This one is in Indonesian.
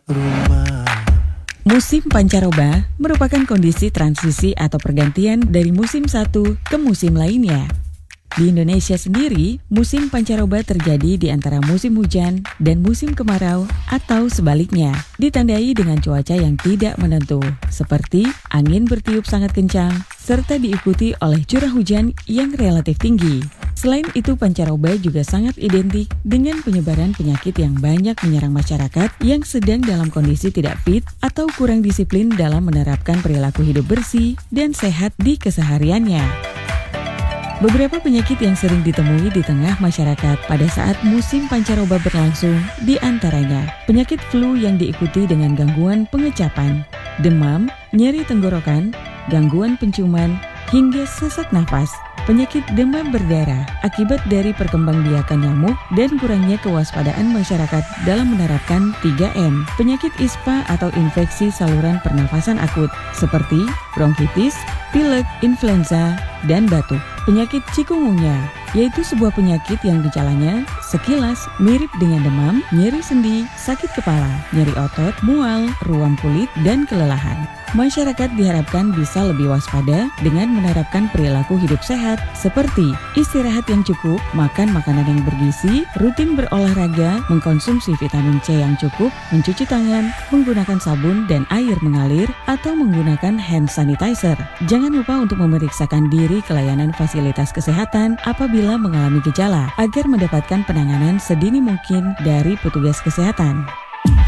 Musim pancaroba merupakan kondisi transisi atau pergantian dari musim satu ke musim lainnya. Di Indonesia sendiri, musim pancaroba terjadi di antara musim hujan dan musim kemarau atau sebaliknya, ditandai dengan cuaca yang tidak menentu, seperti angin bertiup sangat kencang, serta diikuti oleh curah hujan yang relatif tinggi. Selain itu, pancaroba juga sangat identik dengan penyebaran penyakit yang banyak menyerang masyarakat yang sedang dalam kondisi tidak fit atau kurang disiplin dalam menerapkan perilaku hidup bersih dan sehat di kesehariannya. Beberapa penyakit yang sering ditemui di tengah masyarakat pada saat musim pancaroba berlangsung, di antaranya penyakit flu yang diikuti dengan gangguan pengecapan, demam, nyeri tenggorokan, gangguan penciuman, hingga sesak nafas. Penyakit demam berdarah akibat dari perkembangbiakan nyamuk dan kurangnya kewaspadaan masyarakat dalam menerapkan 3M. Penyakit ISPA atau infeksi saluran pernafasan akut seperti bronkitis, pilek, influenza, dan batuk. Penyakit chikungunya, yaitu sebuah penyakit yang gejalanya sekilas mirip dengan demam, nyeri sendi, sakit kepala, nyeri otot, mual, ruam kulit, dan kelelahan. Masyarakat diharapkan bisa lebih waspada dengan menerapkan perilaku hidup sehat seperti istirahat yang cukup, makan makanan yang bergizi, rutin berolahraga, mengkonsumsi vitamin C yang cukup, mencuci tangan, menggunakan sabun dan air mengalir, atau menggunakan hand sanitizer. Jangan lupa untuk memeriksakan diri ke layanan fasilitas kesehatan apabila mengalami gejala agar mendapatkan penanganan sedini mungkin dari petugas kesehatan.